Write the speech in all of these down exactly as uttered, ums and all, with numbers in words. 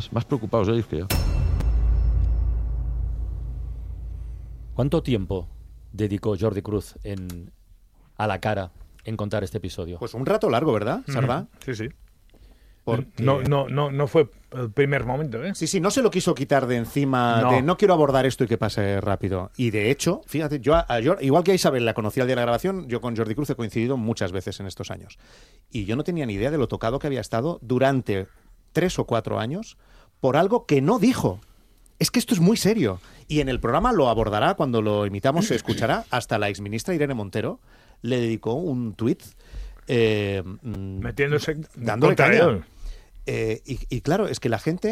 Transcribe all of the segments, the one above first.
más, más preocupados ellos que yo. ¿Cuánto tiempo dedicó Jordi Cruz en A la Cara en contar este episodio? Pues un rato largo, ¿verdad, Sardá? Mm-hmm. Sí, sí. Porque... No, no, no, no fue el primer momento, ¿eh? Sí, sí, no se lo quiso quitar de encima no. de no quiero abordar esto y que pase rápido. Y de hecho, fíjate, yo a, a Jordi, igual que a Isabel la conocí al día de la grabación, yo con Jordi Cruz he coincidido muchas veces en estos años. Y yo no tenía ni idea de lo tocado que había estado durante tres o cuatro años por algo que no dijo. Es que esto es muy serio. Y en el programa lo abordará, cuando lo imitamos se escuchará, hasta la exministra Irene Montero le dedicó un tuit eh, metiéndose dándole caña. Eh, y, y claro, es que la gente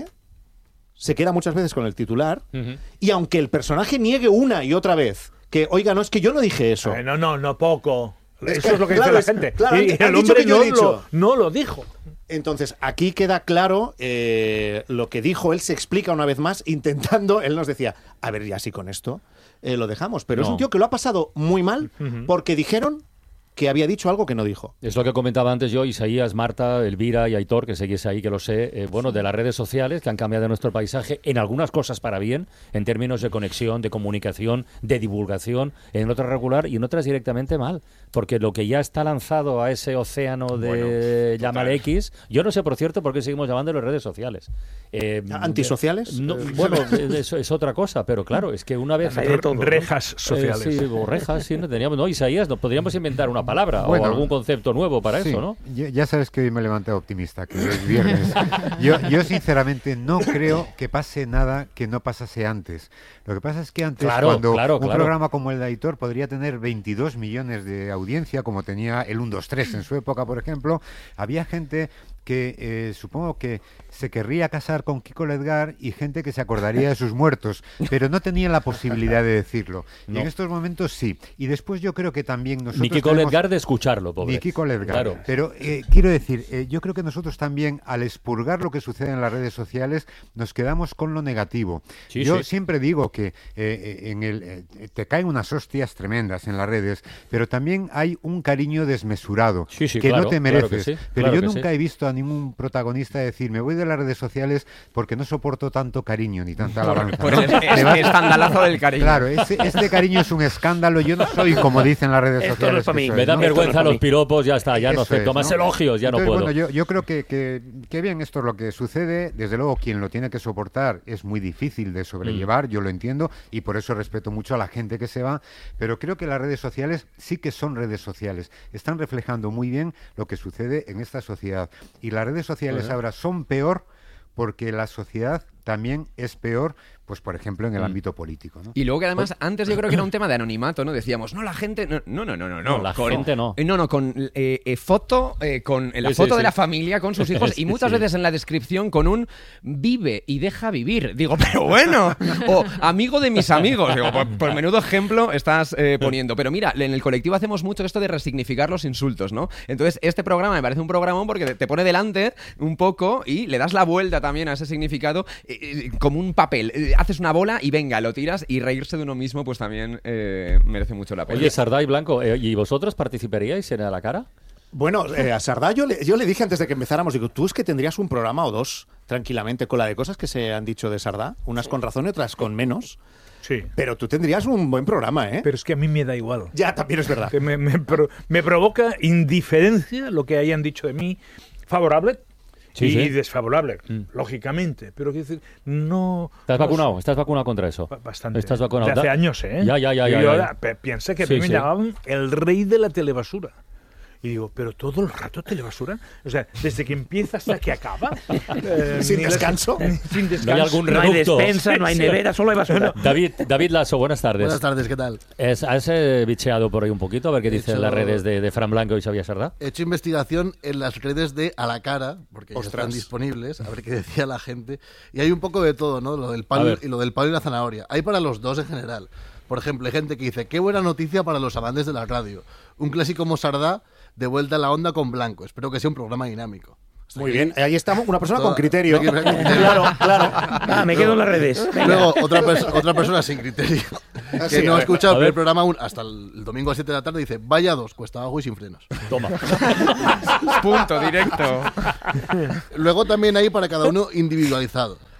se queda muchas veces con el titular uh-huh. y aunque el personaje niegue una y otra vez que, oiga, no, es que yo no dije eso. Eh, no, no, no poco. Es eso que, es lo que claro, dice la gente. Claro, y el hombre no lo, no lo dijo. Entonces, aquí queda claro eh, lo que dijo, él se explica una vez más, intentando, él nos decía, a ver, ya sí con esto eh, lo dejamos. Pero no. es un tío que lo ha pasado muy mal uh-huh. porque dijeron que había dicho algo que no dijo. Es lo que comentaba antes yo, Isaías, Marta, Elvira y Aitor, que seguís ahí, que lo sé, eh, bueno, de las redes sociales que han cambiado nuestro paisaje en algunas cosas para bien, en términos de conexión, de comunicación, de divulgación, en otras regular y en otras directamente mal, porque lo que ya está lanzado a ese océano de bueno, llámale X, yo no sé, por cierto, por qué seguimos llamándolo redes sociales. Eh, ¿Antisociales? No, bueno, es, es otra cosa, pero claro, es que una vez... Hay todo, rejas sociales. Eh, sí, o rejas, sí, no teníamos, no, Isaías, no podríamos inventar una palabra bueno, o algún concepto nuevo para sí, eso, ¿no? Ya sabes que hoy me levanté optimista, que hoy es viernes. yo, yo sinceramente no creo que pase nada que no pasase antes. Lo que pasa es que antes, claro, cuando claro, un claro. programa como el de Aitor podría tener veintidós millones de audiencia, como tenía el uno dos tres en su época, por ejemplo, había gente que eh, supongo que se querría casar con Kiko Ledgar y gente que se acordaría de sus muertos, pero no tenía la posibilidad de decirlo. No. Y en estos momentos sí. Y después yo creo que también nosotros... Ni Kiko tenemos... Ledgar de escucharlo, pobre. Ni Kiko Ledgar. Claro. Pero eh, quiero decir, eh, yo creo que nosotros también, al expurgar lo que sucede en las redes sociales, nos quedamos con lo negativo. Sí, yo sí. siempre digo que eh, en el, eh, te caen unas hostias tremendas en las redes, pero también hay un cariño desmesurado sí, sí, que claro, no te mereces. Claro que sí, pero claro yo nunca sí. he visto a ningún protagonista decir, me voy de las redes sociales porque no soporto tanto cariño ni tanta alabanza. Por, por el, es, el escandalazo del cariño. Claro, ese, este cariño es un escándalo. Yo no soy como dicen las redes Esto sociales. No es para mí. Me dan ¿no? vergüenza no los piropos, ya está, ya Eso no acepto es, más ¿no? elogios, ya Entonces, no puedo. Bueno, yo, yo creo que, que, que bien, esto es lo que sucede. Desde luego, quien lo tiene que soportar es muy difícil de sobrellevar, mm. yo lo entiendo, y por eso respeto mucho a la gente que se va, pero creo que las redes sociales sí que son redes sociales. Están reflejando muy bien lo que sucede en esta sociedad. Y las redes sociales uh-huh. ahora son peor porque la sociedad también es peor, pues por ejemplo en el mm. ámbito político, ¿no? Y luego que además antes yo creo que era un tema de anonimato, ¿no? Decíamos, no, la gente... No, no, no, no, no. no la con, gente no. Eh, no, no, con eh, eh, foto, eh, con la sí, foto sí, de sí. la familia, con sus hijos, sí, y muchas sí. veces en la descripción con un vive y deja vivir. Digo, pero bueno, o amigo de mis amigos. Digo, por, por menudo ejemplo estás eh, poniendo. Pero mira, en el colectivo hacemos mucho esto de resignificar los insultos, ¿no? Entonces, este programa me parece un programón porque te pone delante un poco y le das la vuelta también a ese significado eh, eh, como un papel. Eh, haces una bola y venga, lo tiras, y reírse de uno mismo pues también eh, merece mucho la pena. Oye, Sardá y Blanco, eh, ¿y vosotros participaríais en A la Cara? Bueno, eh, a Sardá yo le, yo le dije antes de que empezáramos, digo, tú es que tendrías un programa o dos tranquilamente con la de cosas que se han dicho de Sardá, unas con razón y otras con menos. Sí. Pero tú tendrías un buen programa, ¿eh? Pero es que a mí me da igual. Ya, también es verdad. Que me, me, pro, me provoca indiferencia lo que hayan dicho de mí, favorable sí, y sí. desfavorable, mm. lógicamente. Pero quiero decir, no... ¿Estás no vacunado? sé. ¿Estás vacunado contra eso? Bastante. ¿Estás vacunado? De hace años, ¿eh? Ya, ya, ya. Yo ya, ya, ahora ya. pensé que sí, me sí. llamaban el rey de la telebasura. Y digo, pero todo el rato telebasura. O sea, desde que empieza hasta que acaba. Eh, ¿Sin descanso? Les, sin descanso. ¿No hay algún no hay reducto? despensa, no hay nevera, solo hay basura. David, David Lasso, buenas tardes. Buenas tardes, ¿qué tal? Es, ¿Has eh, bicheado por ahí un poquito a ver qué He dicen hecho... las redes de, de Fran Blanco y Xavier Sardá? He hecho investigación en las redes de A la Cara, porque ya Ostras. están disponibles, a ver qué decía la gente. Y hay un poco de todo, ¿no? Lo del palo y lo del palo y la zanahoria. Hay para los dos en general. Por ejemplo, hay gente que dice, qué buena noticia para los amantes de la radio. Un clásico como Sardá, de vuelta a la onda con Blanco. Espero que sea un programa dinámico. Hasta Muy aquí. bien, ahí estamos, una persona Toda, con criterio. con criterio. Claro, claro. Ah, me quedo en las redes. Venga. Luego, otra, pers- otra persona sin criterio, que sí, no a ha ver, escuchado el a primer ver. programa aún hasta el, el domingo a las siete de la tarde, dice, vaya dos, cuesta abajo y sin frenos. Toma. Punto, directo. Luego también hay para cada uno individualizado.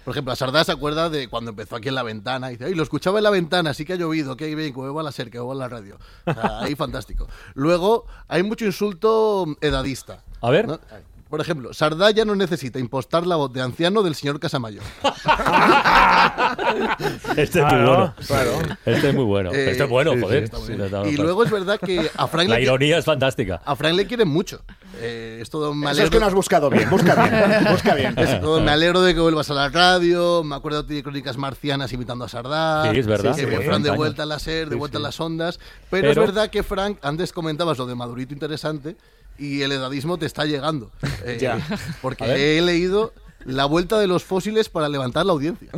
Por ejemplo, Sardá se acuerda de cuando empezó aquí en La Ventana. Y dice, ay, lo escuchaba en La Ventana, sí que ha llovido, qué bien, que me va a la SER, que me va a la radio. O sea, ahí fantástico. Luego, hay mucho insulto edadista. A ver. ¿no? Por ejemplo, Sardá ya no necesita impostar la voz de anciano del señor Casamayor. Este es muy Claro, bueno. claro. Este es muy bueno. Eh, este es bueno, sí, sí, joder. está muy Sí, bien. le he dado Y paso. luego es verdad que a Frank, La le, ironía es fantástica. a Frank le quieren mucho. Eh, es todo, me Eso es alegro, que no has buscado bien, busca bien, busca bien. es todo, me alegro de que vuelvas a la radio, me acuerdo de Crónicas Marcianas imitando a Sardá. Sí, es verdad. Que Sí, bien, sí, Frank de años. vuelta a la SER, de Sí, vuelta sí. a las ondas. Pero, Pero- es verdad que Frank, antes comentabas lo de Madurito interesante y el edadismo te está llegando. Eh, Ya. Porque A ver. he leído la vuelta de los fósiles para levantar la audiencia.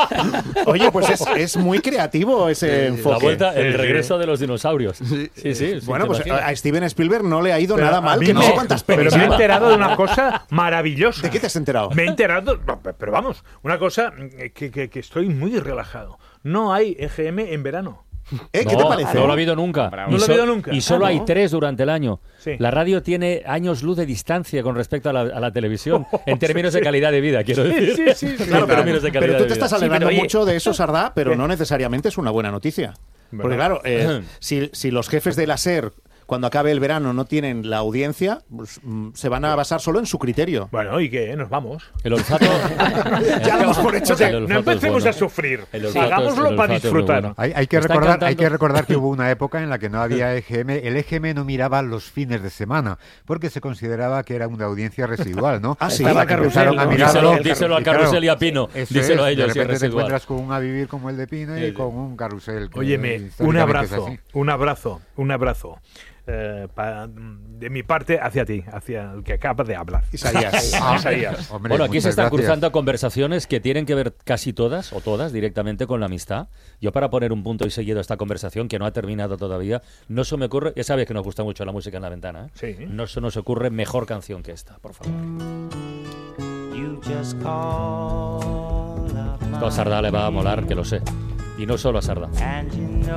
Oye, pues es, es muy creativo ese enfoque. La vuelta, el Sí, sí. regreso de los dinosaurios. Sí. Sí, sí. sí, Bueno, ¿te pues imaginas? a Steven Spielberg no le ha ido Pero nada a mal, mí que no sé me- cuántas Pero pelis me he lleva. enterado de una cosa maravillosa. ¿De qué te has enterado? Me he enterado, no, pero vamos, una cosa que, que- que estoy muy relajado. No hay E G M en verano. ¿Eh? ¿Qué No, te parece? No lo ha habido nunca. Bravo. Y No lo ha so- habido nunca. Y solo Ah, hay ¿no? tres durante el año. Sí. La radio tiene años luz de distancia con respecto a la, a la televisión, en términos de calidad de vida, quiero decir. Sí, sí, sí. Claro, En términos de pero, calidad pero tú de te vida. estás Sí, alegrando pero, oye, mucho de eso, Sardá, pero ¿Qué? no necesariamente es una buena noticia. Bueno. Porque claro, eh, si, si los jefes de la SER, cuando acabe el verano, no tienen la audiencia, pues, mm, se van a basar solo en su criterio. Bueno, ¿y qué? Nos vamos. El olfato. Ya damos por hecho El que- olfato No es empecemos bueno. a sufrir. El olfato es- Hagámoslo el para olfato es muy disfrutar. bueno. Hay, hay que Está recordar, hay cantando- que recordar que hubo una época en la que no había E G M. El E G M no miraba los fines de semana porque se consideraba que era una audiencia residual, ¿no? Ah, sí. Hasta Estaba que Carrusel, empezaron a ¿no? mirarlo. Díselo- díselo a y claro, Carrusel y a Pino. eso Díselo a es, ellos, De si es repente te residual. encuentras con un A Vivir como el de Pino y Sí, sí. con un Carrusel. que Óyeme, un históricamente es abrazo, así. un abrazo, un abrazo. eh, pa- de mi parte hacia ti, hacia el que acaba de hablar. Isaías. Ah, Isaías. Hombre, Bueno, aquí se muchas están gracias. cruzando conversaciones que tienen que ver casi todas, o todas, directamente con la amistad. Yo, para poner un punto y seguido a esta conversación, que no ha terminado todavía, no se me ocurre, ya sabes que nos gusta mucho la música en La Ventana, ¿eh? Sí. No se nos ocurre mejor canción que esta, por favor. Esto a Sardá le va a molar, que lo sé. Y no solo a Sardá.